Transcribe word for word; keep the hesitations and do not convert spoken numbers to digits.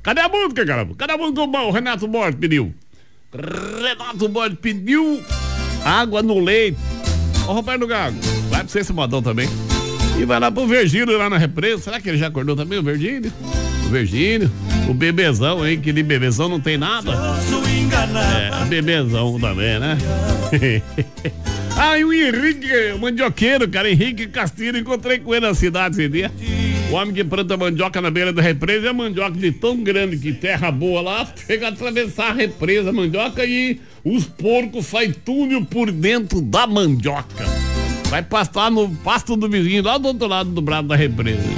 Cadê a música, caramba? Cadê a música? O Renato Borges pediu. Renato Borges pediu água no leite. Ô, Roberto Gago, vai pra você esse modão também. E vai lá pro Virgínio, lá na represa. Será que ele já acordou também, o Virgínio? O Virgínio, o bebezão, hein? Que de bebezão não tem nada. É, bebezão também, né? Ah, e o Henrique, o mandioqueiro, cara, Henrique Castilho, encontrei com ele na cidade esse dia. O homem que planta mandioca na beira da represa, é a mandioca de tão grande que terra boa lá, chega a atravessar a represa, a mandioca, e os porcos fazem túnel por dentro da mandioca. Vai pastar no pasto do vizinho, lá do outro lado do brado da represa.